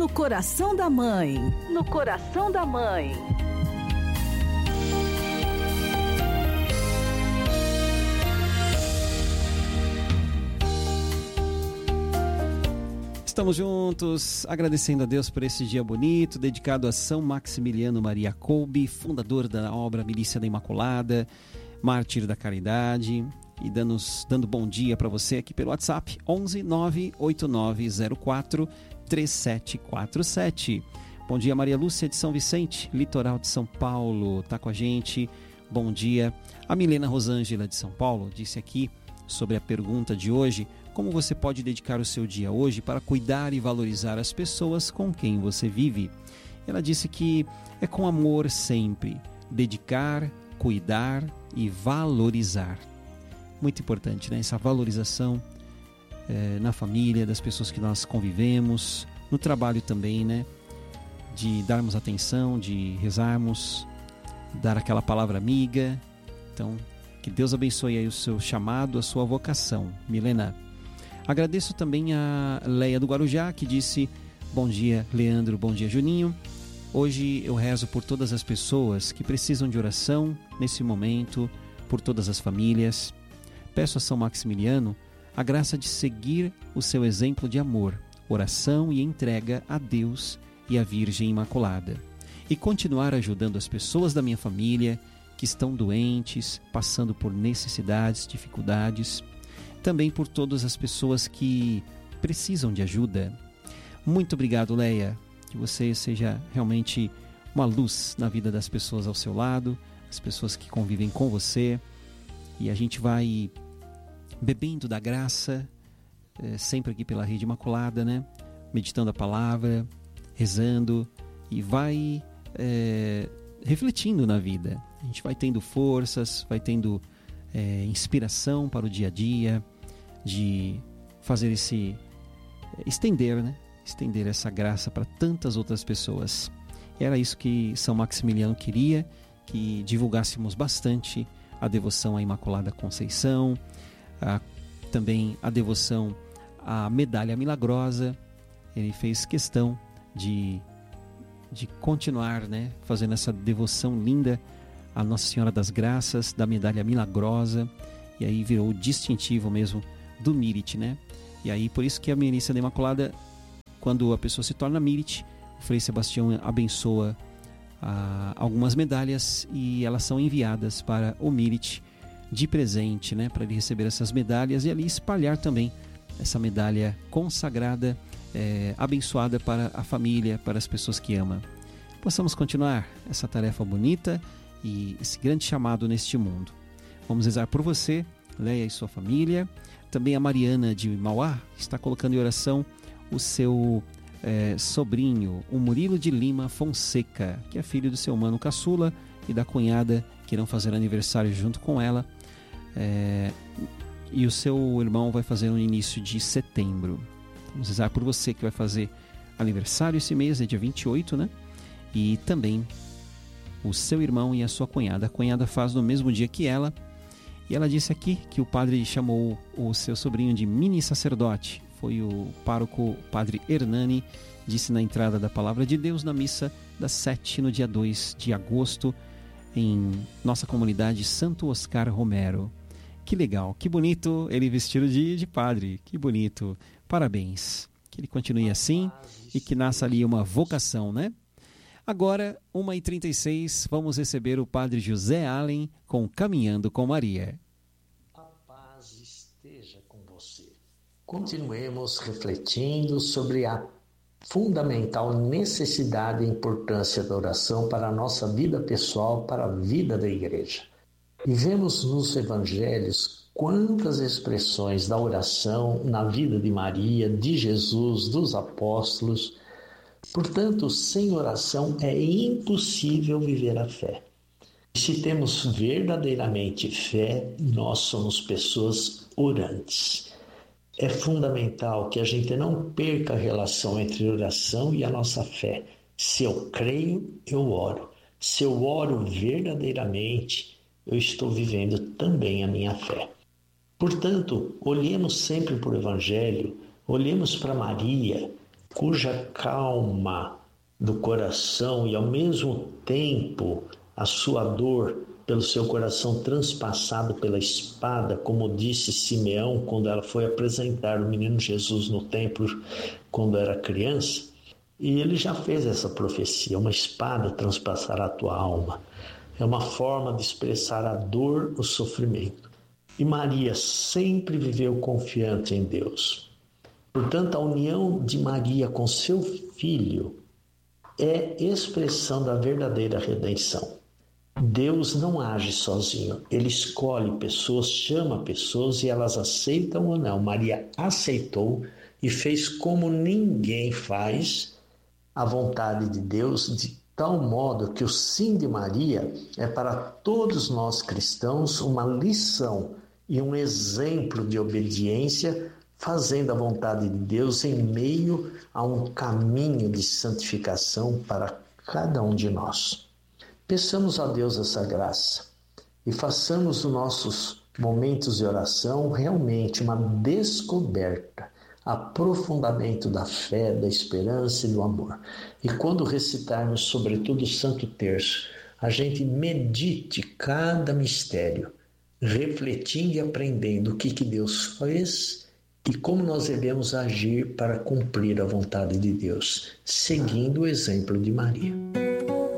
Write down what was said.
No coração da mãe. No coração da mãe. Estamos juntos, agradecendo a Deus por esse dia bonito, dedicado a São Maximiliano Maria Kolbe, fundador da obra Milícia da Imaculada, mártir da caridade, e dando bom dia para você aqui pelo WhatsApp, 11 98904 3747. Bom dia, Maria Lúcia de São Vicente, litoral de São Paulo, tá com a gente, bom dia. A Milena Rosângela de São Paulo disse aqui sobre a pergunta de hoje: como você pode dedicar o seu dia hoje para cuidar e valorizar as pessoas com quem você vive? Ela disse que é com amor sempre, dedicar, cuidar e valorizar. Muito importante, né? Essa valorização na família, das pessoas que nós convivemos, no trabalho também, né? De darmos atenção, de rezarmos, dar aquela palavra amiga. Então, que Deus abençoe aí o seu chamado, a sua vocação, Milena. Agradeço também a Leia do Guarujá, que disse: bom dia, Leandro, bom dia, Juninho. Hoje eu rezo por todas as pessoas que precisam de oração nesse momento, por todas as famílias. Peço a São Maximiliano a graça de seguir o seu exemplo de amor, oração e entrega a Deus e à Virgem Imaculada, e continuar ajudando as pessoas da minha família que estão doentes, passando por necessidades, dificuldades, também por todas as pessoas que precisam de ajuda. Muito obrigado, Leia, que você seja realmente uma luz na vida das pessoas ao seu lado, as pessoas que convivem com você, e a gente vai bebendo da graça, sempre aqui pela Rede Imaculada, né? Meditando a palavra, rezando, e vai refletindo na vida. A gente vai tendo forças, vai tendo inspiração para o dia a dia, de fazer estender, né? Estender essa graça para tantas outras pessoas. Era isso que São Maximiliano queria, que divulgássemos bastante a devoção à Imaculada Conceição, também a devoção à Medalha Milagrosa. Ele fez questão de continuar, né, fazendo essa devoção linda à Nossa Senhora das Graças, da Medalha Milagrosa, e aí virou o distintivo mesmo do Mírit, né? E aí por isso que a Milícia da Imaculada, quando a pessoa se torna Mírit, o Frei Sebastião abençoa algumas medalhas e elas são enviadas para o Mírit de presente, né? Para ele receber essas medalhas e ali espalhar também essa medalha consagrada, abençoada para a família, para as pessoas que ama. Possamos continuar essa tarefa bonita e esse grande chamado neste mundo. Vamos rezar por você, Leia e sua família. Também a Mariana de Mauá está colocando em oração o seu sobrinho, o Murilo de Lima Fonseca, que é filho do seu mano caçula e da cunhada, que irão fazer aniversário junto com ela. E o seu irmão vai fazer no início de setembro. Vamos rezar por você que vai fazer aniversário esse mês, é dia 28, né? E também o seu irmão e a sua cunhada. A cunhada faz no mesmo dia que ela. E ela disse aqui que o padre chamou o seu sobrinho de mini sacerdote. Foi o pároco padre Hernani, disse na entrada da Palavra de Deus na missa das 7 no dia 2 de agosto, em nossa comunidade Santo Oscar Romero. Que legal, que bonito ele vestido de padre, que bonito. Parabéns, que ele continue assim e que nasça ali uma vocação, né? Agora, 1h36, vamos receber o padre José Allen com Caminhando com Maria. A paz esteja com você. Continuemos refletindo sobre a fundamental necessidade e importância da oração para a nossa vida pessoal, para a vida da igreja. E vemos nos evangelhos quantas expressões da oração na vida de Maria, de Jesus, dos apóstolos. Portanto, sem oração é impossível viver a fé. E se temos verdadeiramente fé, nós somos pessoas orantes. É fundamental que a gente não perca a relação entre oração e a nossa fé. Se eu creio, eu oro. Se eu oro verdadeiramente, eu estou vivendo também a minha fé. Portanto, olhemos sempre para o Evangelho, olhemos para Maria, cuja calma do coração e ao mesmo tempo a sua dor pelo seu coração transpassado pela espada, como disse Simeão quando ela foi apresentar o menino Jesus no templo quando era criança, e ele já fez essa profecia: uma espada transpassará a tua alma. É uma forma de expressar a dor, o sofrimento. E Maria sempre viveu confiante em Deus. Portanto, a união de Maria com seu filho é expressão da verdadeira redenção. Deus não age sozinho, Ele escolhe pessoas, chama pessoas e elas aceitam ou não. Maria aceitou e fez como ninguém faz a vontade de Deus, de tal modo que o sim de Maria é para todos nós cristãos uma lição e um exemplo de obediência, fazendo a vontade de Deus em meio a um caminho de santificação para cada um de nós. Peçamos a Deus essa graça e façamos dos nossos momentos de oração realmente uma descoberta, aprofundamento da fé, da esperança e do amor. E quando recitarmos sobretudo o Santo Terço, a gente medite cada mistério, refletindo e aprendendo o que Deus fez e como nós devemos agir para cumprir a vontade de Deus, seguindo o exemplo de Maria.